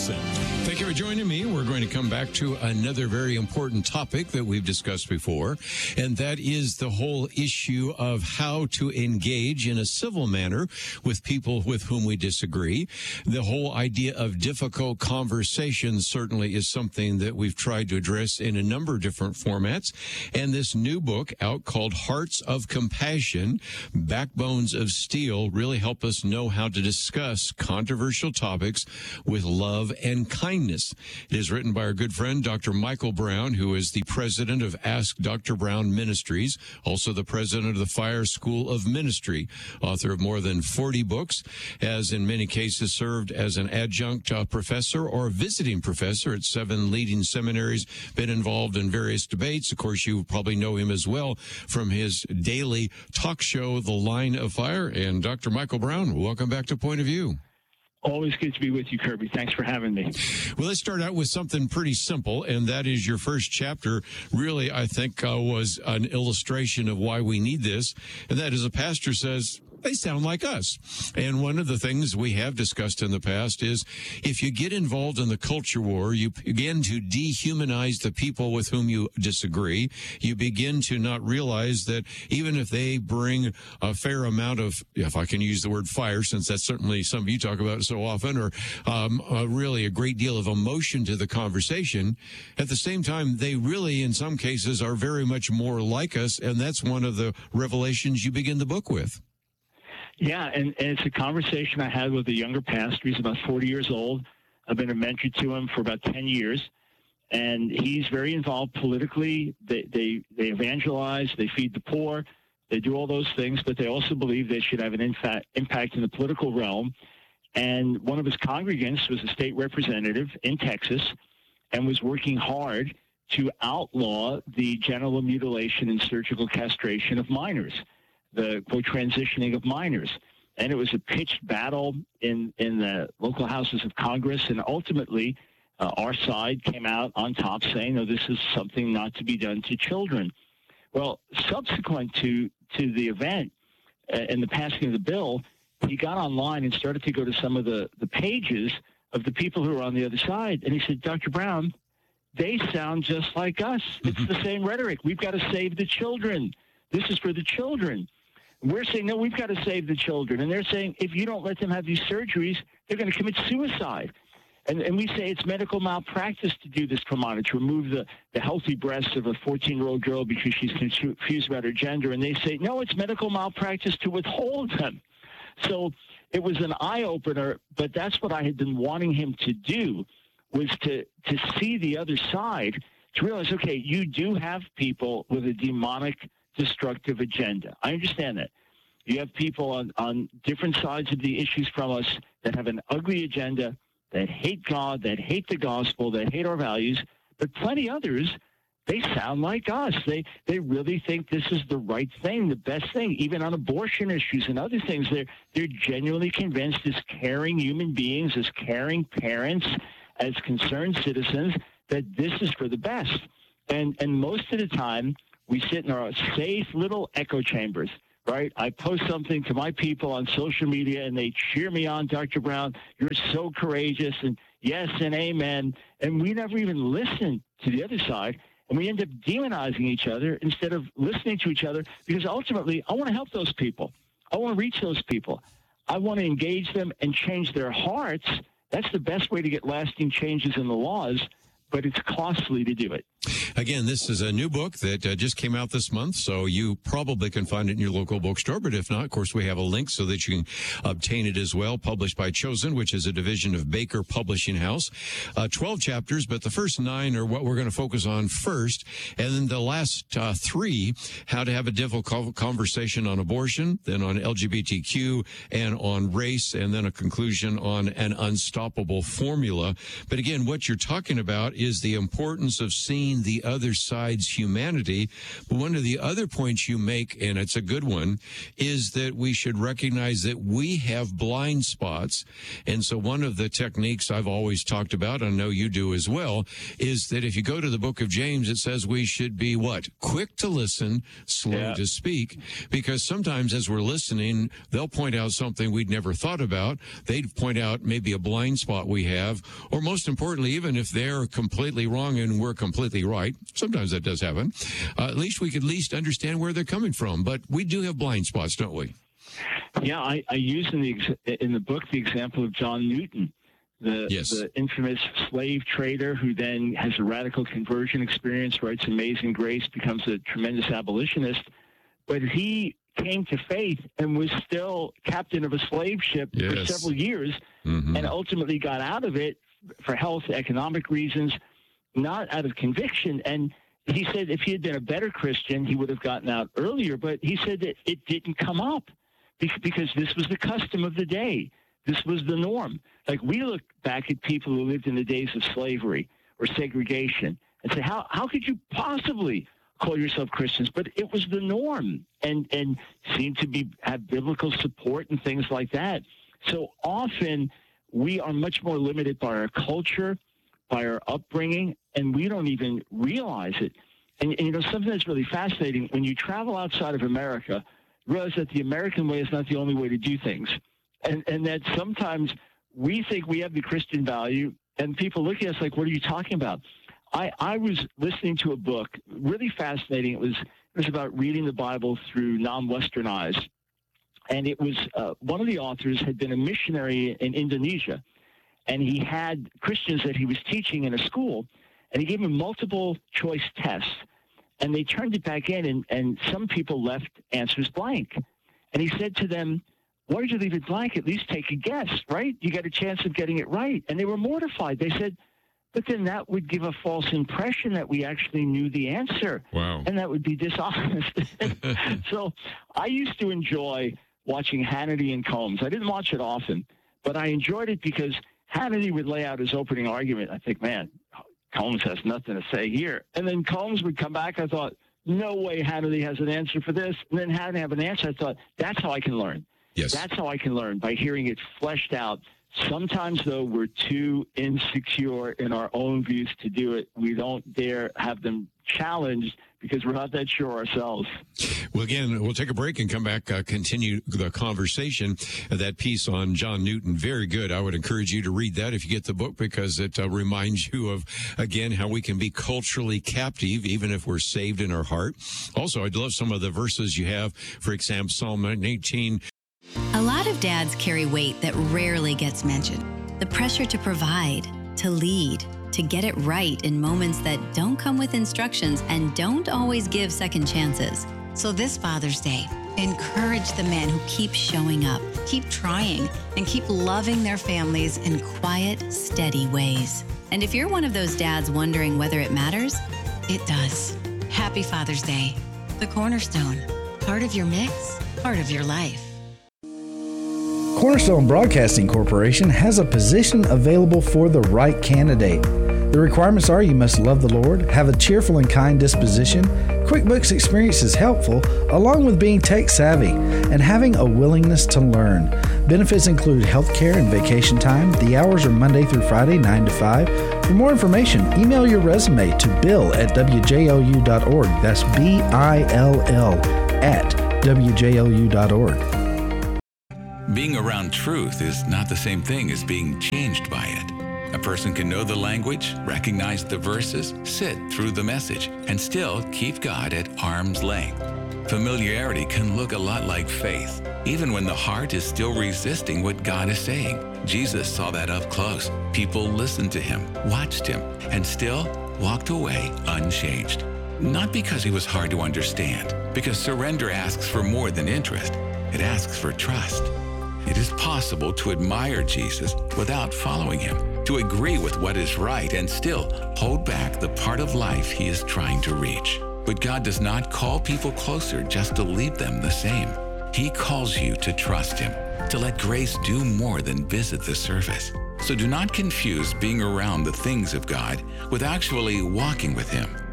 Wilson. Thank you for joining me. We're going to come back to another very important topic that we've discussed before, and that is the whole issue of how to engage in a civil manner with people with whom we disagree. The whole idea of difficult conversations certainly is something that we've tried to address in a number of different formats, and this new book out called Hearts of Compassion, Backbones of Steel, really help us know how to discuss controversial topics with love and kindness. It is written by our good friend, Dr. Michael Brown, who is the president of Ask Dr. Brown Ministries, also the president of the Fire School of Ministry, author of more than 40 books, has in many cases served as an adjunct professor or visiting professor at 7 leading seminaries, been involved in various debates. Of course, you probably know him as well from his daily talk show, The Line of Fire. And Dr. Michael Brown, welcome back to Point of View. Always good to be with you, Kirby. Thanks for having me. Well, let's start out with something pretty simple, and that is your first chapter really, I think, was an illustration of why we need this, and that is a pastor says, they sound like us. And one of the things we have discussed in the past is if you get involved in the culture war, you begin to dehumanize the people with whom you disagree. You begin to not realize that even if they bring a fair amount of, if I can use the word fire, since that's certainly something you talk about so often, or really a great deal of emotion to the conversation, at the same time, they really, in some cases, are very much more like us. And that's one of the revelations you begin the book with. Yeah, and it's a conversation I had with a younger pastor. He's about 40 years old. I've been a mentor to him for about 10 years, and he's very involved politically. They evangelize, they feed the poor, they do all those things, but they also believe they should have an impact in the political realm. And one of his congregants was a state representative in Texas and was working hard to outlaw the genital mutilation and surgical castration of minors, the, quote, transitioning of minors. And it was a pitched battle in the local houses of Congress. And ultimately, our side came out on top saying, no, this is something not to be done to children. Well, subsequent to the event and the passing of the bill, he got online and started to go to some of the pages of the people who are on the other side. And he said, Dr. Brown, they sound just like us. It's the same rhetoric. We've got to save the children. This is for the children. We're saying, no, we've got to save the children. And they're saying, if you don't let them have these surgeries, they're going to commit suicide. And we say it's medical malpractice to do this, Pramana, to remove the healthy breasts of a 14-year-old girl because she's confused about her gender. And they say, no, it's medical malpractice to withhold them. So it was an eye-opener, but that's what I had been wanting him to do, was to see the other side, to realize, okay, you do have people with a demonic, destructive agenda. I understand that. You have people on different sides of the issues from us that have an ugly agenda, that hate God, that hate the gospel, that hate our values, but plenty others, they sound like us. They really think this is the right thing, the best thing, even on abortion issues and other things. They're genuinely convinced as caring human beings, as caring parents, as concerned citizens, that this is for the best. And most of the time, we sit in our safe little echo chambers, right? I post something to my people on social media, and they cheer me on, Dr. Brown. You're so courageous, and yes and amen. And we never even listen to the other side, and we end up demonizing each other instead of listening to each other, because ultimately, I want to help those people. I want to reach those people. I want to engage them and change their hearts. That's the best way to get lasting changes in the laws, but it's costly to do it. Again, this is a new book that just came out this month, so you probably can find it in your local bookstore. But if not, of course, we have a link so that you can obtain it as well, published by Chosen, which is a division of Baker Publishing House. 12 chapters, but the first 9 are what we're going to focus on first. And then the last 3, how to have a difficult conversation on abortion, then on LGBTQ and on race, and then a conclusion on an unstoppable formula. But again, what you're talking about is the importance of seeing seeing the other side's humanity. But one of the other points you make, and it's a good one, is that we should recognize that we have blind spots. And so one of the techniques I've always talked about, I know you do as well, is that if you go to the book of James, it says we should be what? Quick to listen, slow to speak, because sometimes as we're listening, they'll point out something we'd never thought about. They'd point out maybe a blind spot we have, or most importantly, even if they're completely wrong and we're completely right, sometimes that does happen, at least we could at least understand where they're coming from. But we do have blind spots, don't we? Yeah, I use in the book the example of John Newton, the infamous slave trader who then has a radical conversion experience, writes Amazing Grace, becomes a tremendous abolitionist. But he came to faith and was still captain of a slave ship for several years, and ultimately got out of it for health, economic reasons, not out of conviction. And he said if he had been a better Christian, he would have gotten out earlier. But he said that it didn't come up because this was the custom of the day. This was the norm. Like, we look back at people who lived in the days of slavery or segregation and say, how could you possibly call yourself Christians? But it was the norm and seemed to have biblical support and things like that. So often we are much more limited by our culture, by our upbringing, and we don't even realize it. And something that's really fascinating, when you travel outside of America, realize that the American way is not the only way to do things. And that sometimes we think we have the Christian value, and people look at us like, what are you talking about? I was listening to a book, really fascinating. It was about reading the Bible through non-Western eyes. And it was one of the authors had been a missionary in Indonesia, and he had Christians that he was teaching in a school, and he gave them multiple choice tests. And they turned it back in, and some people left answers blank. And he said to them, why did you leave it blank? At least take a guess, right? You got a chance of getting it right. And they were mortified. They said, but then that would give a false impression that we actually knew the answer. Wow. And that would be dishonest. So I used to enjoy watching Hannity and Combs. I didn't watch it often, but I enjoyed it because Hannity would lay out his opening argument. I think, man, Combs has nothing to say here. And then Combs would come back. I thought, no way Hannity has an answer for this. And then Hannity have an answer. I thought, that's how I can learn. Yes. That's how I can learn, by hearing it fleshed out. Sometimes, though, we're too insecure in our own views to do it. We don't dare have them challenged because we're not that sure ourselves. Well, again, we'll take a break and come back, continue the conversation. That piece on John Newton, very good. I would encourage you to read that if you get the book, because it reminds you of, again, how we can be culturally captive even if we're saved in our heart. Also, I'd love some of the verses you have. For example, Psalm 18. A lot of dads carry weight that rarely gets mentioned. The pressure to provide, to lead, to get it right in moments that don't come with instructions and don't always give second chances. So this Father's Day, encourage the men who keep showing up, keep trying, and keep loving their families in quiet, steady ways. And if you're one of those dads wondering whether it matters, it does. Happy Father's Day. The Cornerstone. Part of your mix, part of your life. Cornerstone Broadcasting Corporation has a position available for the right candidate. The requirements are you must love the Lord, have a cheerful and kind disposition, QuickBooks experience is helpful, along with being tech savvy, and having a willingness to learn. Benefits include health care and vacation time. The hours are Monday through Friday, 9 to 5. For more information, email your resume to bill@wjolu.org. That's BILL @wjolu.org. Being around truth is not the same thing as being changed by it. A person can know the language, recognize the verses, sit through the message, and still keep God at arm's length. Familiarity can look a lot like faith, even when the heart is still resisting what God is saying. Jesus saw that up close. People listened to him, watched him, and still walked away unchanged. Not because he was hard to understand, because surrender asks for more than interest. It asks for trust. It is possible to admire Jesus without following him, to agree with what is right and still hold back the part of life he is trying to reach. But God does not call people closer just to leave them the same. He calls you to trust him, to let grace do more than visit the surface. So do not confuse being around the things of God with actually walking with him.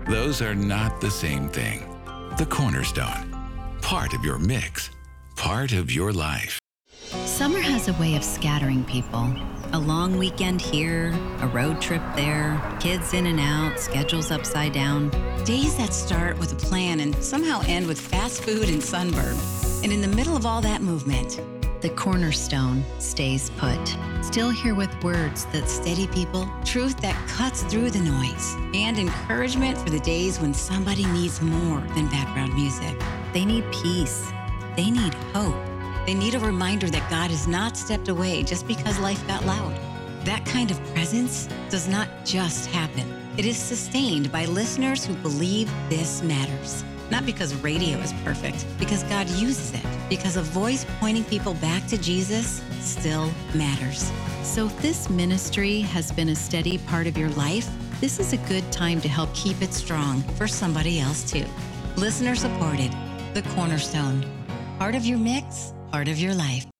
Those are not the same thing. The Cornerstone. Part of your mix. Part of your life. Summer has a way of scattering people. A long weekend here, a road trip there, kids in and out, schedules upside down. Days that start with a plan and somehow end with fast food and sunburn. And in the middle of all that movement, the Cornerstone stays put. Still here with words that steady people, truth that cuts through the noise, and encouragement for the days when somebody needs more than background music. They need peace. They need hope. They need a reminder that God has not stepped away just because life got loud. That kind of presence does not just happen. It is sustained by listeners who believe this matters. Not because radio is perfect, because God uses it, because a voice pointing people back to Jesus still matters. So if this ministry has been a steady part of your life, this is a good time to help keep it strong for somebody else too. Listener supported, The Cornerstone. Part of your mix, part of your life.